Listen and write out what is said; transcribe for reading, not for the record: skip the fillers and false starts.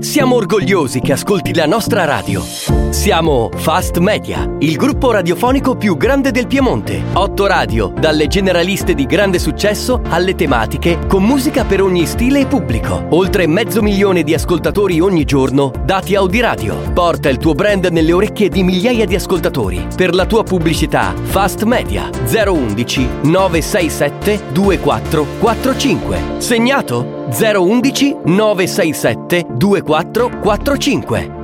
Siamo orgogliosi che ascolti la nostra radio. Siamo Fast Media, il gruppo radiofonico più grande del Piemonte. 8 radio, dalle generaliste di grande successo alle tematiche, con musica per ogni stile e pubblico. Oltre 500.000 di ascoltatori ogni giorno, dati Audiradio. Porta il tuo brand nelle orecchie di migliaia di ascoltatori. Per la tua pubblicità, Fast Media 011 967 2445. Segnato? 011 967 2445.